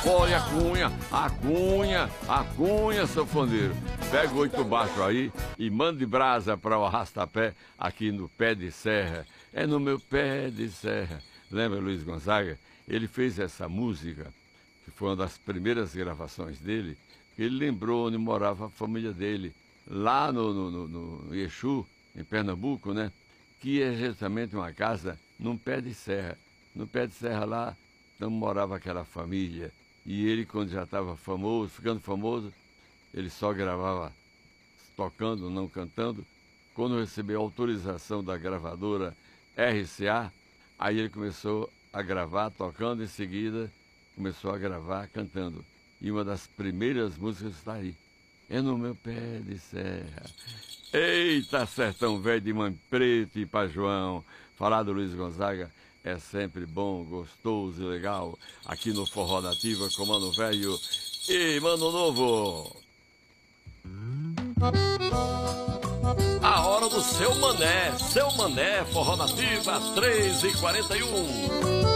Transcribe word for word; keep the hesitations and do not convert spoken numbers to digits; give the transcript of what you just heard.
Olha a cunha, a cunha, a cunha, sanfoneiro. Pega o oito baixo aí e mande brasa para o arrastapé aqui no pé de serra. É no meu pé de serra. Lembra Luiz Gonzaga? Ele fez essa música, que foi uma das primeiras gravações dele. Ele lembrou onde morava a família dele, lá no, no, no, no Exu, em Pernambuco, né? Que é justamente uma casa num pé de serra. No pé de serra lá, então morava aquela família. E ele, quando já estava famoso, ficando famoso, ele só gravava tocando, não cantando. Quando recebeu autorização da gravadora R C A, aí ele começou a gravar tocando, em seguida começou a gravar cantando. E uma das primeiras músicas está aí. É no meu pé de serra. Eita, sertão velho de Mãe Preta e Pajuão. Falar do Luiz Gonzaga é sempre bom, gostoso e legal. Aqui no Forró Nativa com Mano Velho e Mano Novo. A hora do seu mané. Seu mané, Forró Nativa, três e quarenta e um.